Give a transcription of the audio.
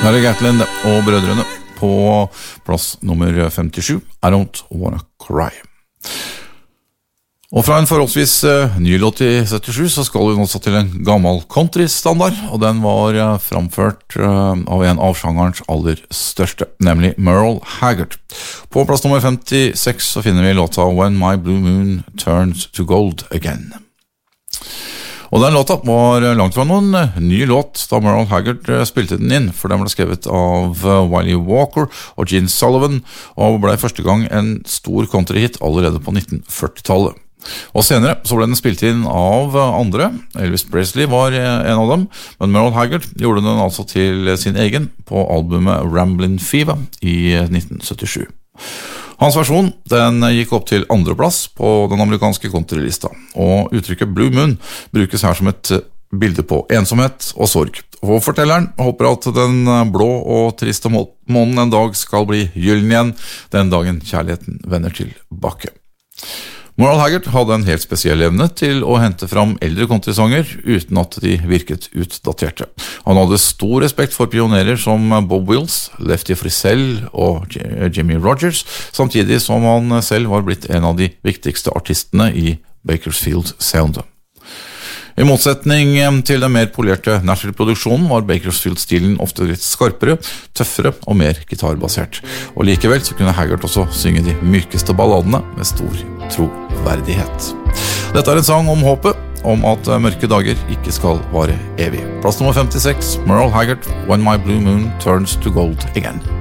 Her Gatlin og brødrene på plass nummer 57, I Don't Wanna Cry. Og fra en forholdsvis ny låt I 77 så skal vi nå til en gammel country-standard, og den var framført av en av sjangerens aller største, nemlig Merle Haggard. På plass nummer 56 så finner vi låta When My Blue Moon Turns to Gold Again. Og den låta var langt fra noen ny låt da Merle Haggard spilte den inn, for den ble skrevet av Wiley Walker og Gene Sullivan, og ble første gang en stor countryhit allerede på 1940-tallet. Og senere så ble den spilt inn av andre, Elvis Presley var en av dem, men Merle Haggard gjorde den altså til sin egen på albumet Ramblin' Fever I 1977. Hans versjon, den gikk opp til andre plass på den amerikanske countrylista, og uttrykket Blue Moon brukes her som et bilde på ensomhet og sorg. Og fortelleren håper at den blå og triste månen en dag skal bli gyllen igjen, den dagen kjærligheten vender tilbake. Merle Haggard hadde en helt spesiell evne til å hente fram eldre countrysanger uten at de virket utdaterte. Han hadde stor respekt for pionerer som Bob Wills, Lefty Frizzell og Jimmy Rogers, samtidig som han selv var blitt en av de viktigste artistene I Bakersfield Sound. I motsetning til den mer polerte Nashville-produksjonen var Bakersfield-stilen ofte litt skarpere, tøffere og mer gitarbasert. Og likevel så kunne Haggard også synge de mykeste balladene med stor troverdighet. Dette en sang om håpet, om at mørke dager ikke skal vare evig. Plass nummer 56, Merle Haggard, When My Blue Moon Turns to Gold Again.